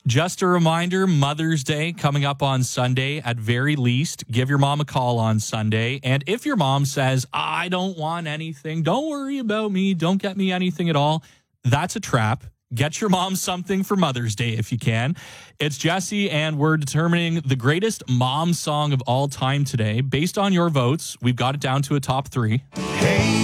Just a reminder, Mother's Day coming up on Sunday. At very least, give your mom a call on Sunday. And if your mom says, I don't want anything, don't worry about me, don't get me anything at all, that's a trap. Get your mom something for Mother's Day if you can. It's Jesse, and we're determining the greatest mom song of all time today. Based on your votes, we've got it down to a top 3. Hey.